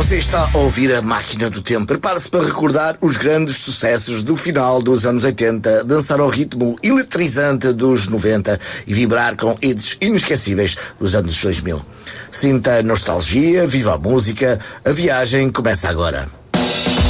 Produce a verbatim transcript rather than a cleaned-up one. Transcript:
Você está a ouvir a Máquina do Tempo. Prepare-se para recordar os grandes sucessos do final dos anos oitenta, dançar ao ritmo eletrizante dos noventa e vibrar com hits inesquecíveis dos anos dois mil. Sinta a nostalgia, viva a música, a viagem começa agora.